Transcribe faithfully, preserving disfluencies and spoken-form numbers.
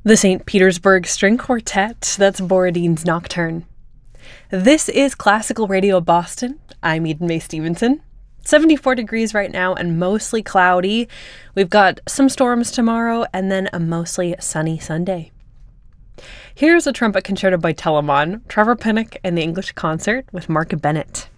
The Saint Petersburg String Quartet, that's Borodine's Nocturne. This is Classical Radio Boston. I'm Eden May Stevenson. seventy-four degrees right now and mostly cloudy. We've got some storms tomorrow and then a mostly sunny Sunday. Here's a trumpet concerto by Telemann, Trevor Pinnock and the English Concert with Mark Bennett.